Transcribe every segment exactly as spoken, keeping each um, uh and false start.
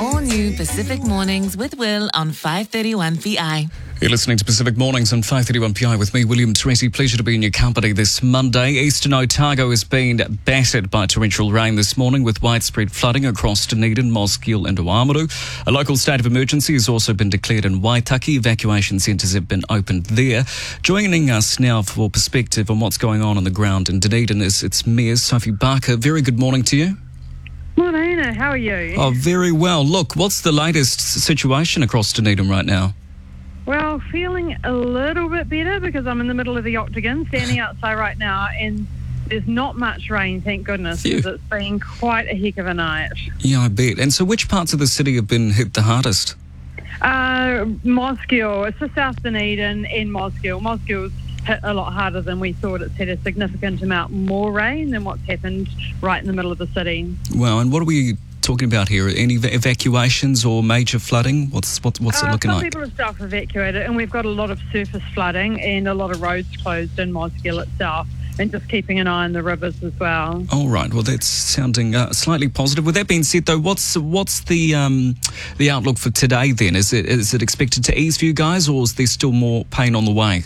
All new Pacific Mornings with Will on five thirty-one P I. You're listening to Pacific Mornings on five thirty-one P I with me, William Tracy. Pleasure to be in your company this Monday. Eastern Otago has been battered by torrential rain this morning with widespread flooding across Dunedin, Mosgiel and Oamaru. A local state of emergency has also been declared in Waitaki. Evacuation centres have been opened there. Joining us now for perspective on what's going on on the ground in Dunedin is its Mayor, Sophie Barker. Very good morning to you. Morning, how are you? Oh, very well. Look, what's the latest situation across Dunedin right now? Well, feeling a little bit better because I'm in the middle of the Octagon, standing outside right now, and there's not much rain, thank goodness, because it's been quite a heck of a night. Yeah, I bet. And so which parts of the city have been hit the hardest? Uh, Mosgiel, it's the South Dunedin and Mosgiel. Mosgiel's hit a lot harder than we thought. It's had a significant amount more rain than what's happened right in the middle of the city. Wow, and what are we talking about here? Any ev- evacuations or major flooding? What's what, what's uh, it looking some like? Some people have self-evacuated, and we've got a lot of surface flooding and a lot of roads closed in Mosgiel itself, and just keeping an eye on the rivers as well. All right. Well, that's sounding uh, slightly positive. With that being said, though, what's what's the um, the outlook for today? Then is it is it expected to ease for you guys, or is there still more pain on the way?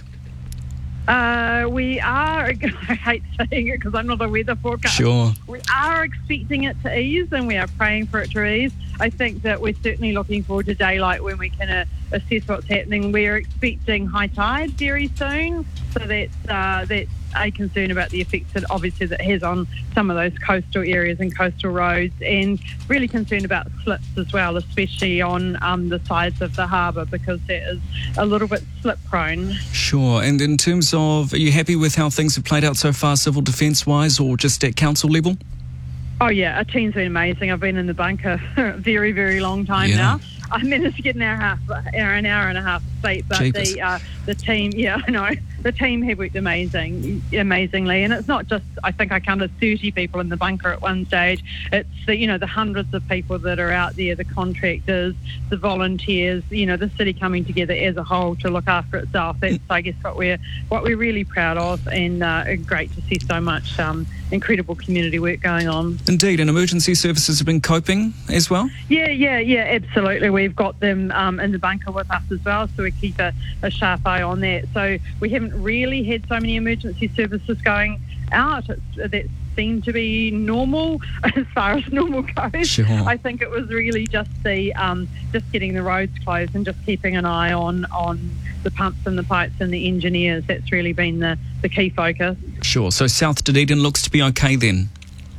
Uh, we are, I hate saying it because I'm not a weather forecaster. Sure. We are expecting it to ease, and we are praying for it to ease. I think that we're certainly looking forward to daylight when we can uh, assess what's happening. We're expecting high tide very soon, so that's, uh, that's a concern about the effects that obviously that has on some of those coastal areas and coastal roads, and really concerned about slips as well, especially on um, the sides of the harbour, because that is a little bit slip prone. Sure. And in terms of, are you happy with how things have played out so far, civil defence wise, or just at council level? Oh yeah, our team's been amazing. I've been in the bunker for a very, very long time yeah. now. I managed to get an hour and a half, an hour and a half sleep, but Jeepers. the uh, the team, yeah, I know, the team have worked amazing, amazingly, and it's not just. I think I counted thirty people in the bunker at one stage. It's the you know the hundreds of people that are out there, the contractors, the volunteers, you know, the city coming together as a whole to look after itself. That's I guess what we're what we're really proud of, and uh, great to see so much um, incredible community work going on. Indeed, and emergency services have been coping as well. Yeah, yeah, yeah, absolutely. We've got them um, in the bunker with us as well, so we keep a, a sharp eye on that. So we haven't really had so many emergency services going out. It's, that seemed to be normal as far as normal goes. Sure. I think it was really just the um, just getting the roads closed and just keeping an eye on on the pumps and the pipes and the engineers. That's really been the, the key focus. Sure. So South Dunedin looks to be okay then?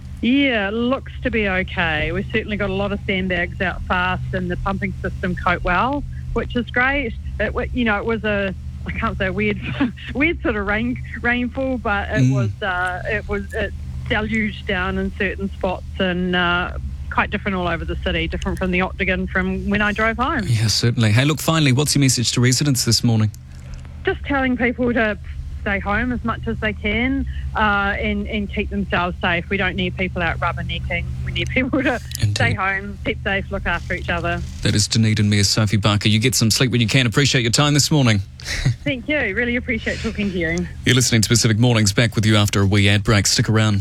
Yeah, looks to be okay. We've certainly got a lot of sandbags out fast, and the pumping system coped well, which is great. It, you know, it was a, I can't say a weird, weird sort of rain rainfall, but it mm. was, uh, it was, it deluged down in certain spots, and uh, quite different all over the city, different from the Octagon from when I drove home. Yeah, certainly. Hey, look, finally, what's your message to residents this morning? Just telling people to stay home as much as they can uh, and, and keep themselves safe. We don't need people out rubbernecking. We need people to Indeed. Stay home, keep safe, look after each other. That is Dunedin Mayor Sophie Barker. You get some sleep when you can. Appreciate your time this morning. Thank you. Really appreciate talking to you. You're listening to Pacific Mornings. Back with you after a wee ad break. Stick around.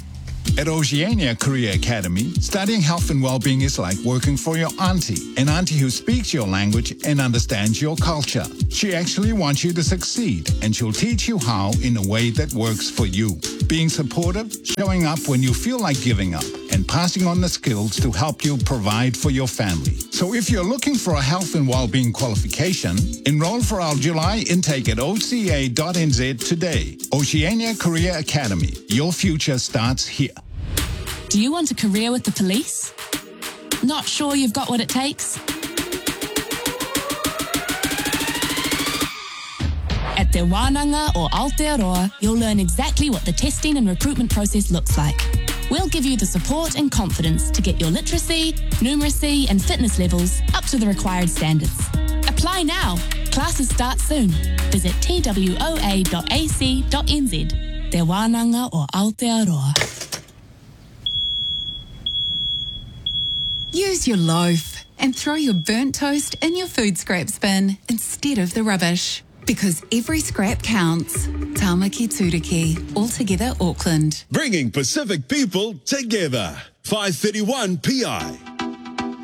At Oceania Career Academy, studying health and well-being is like working for your auntie, an auntie who speaks your language and understands your culture. She actually wants you to succeed, and she'll teach you how in a way that works for you. Being supportive, showing up when you feel like giving up, and passing on the skills to help you provide for your family. So if you're looking for a health and well-being qualification, enroll for our July intake at o c a dot n z today. Oceania Career Academy. Your future starts here. Do you want a career with the police? Not sure you've got what it takes? At Te Wānanga or Aotearoa, you'll learn exactly what the testing and recruitment process looks like. We'll give you the support and confidence to get your literacy, numeracy and fitness levels up to the required standards. Apply now. Classes start soon. Visit t w o a dot a c dot n z. Te Wānanga or Aotearoa. Use your loaf and throw your burnt toast in your food scraps bin instead of the rubbish. Because every scrap counts. Tāmaki Tūriki, Altogether Auckland. Bringing Pacific people together. five thirty-one P I.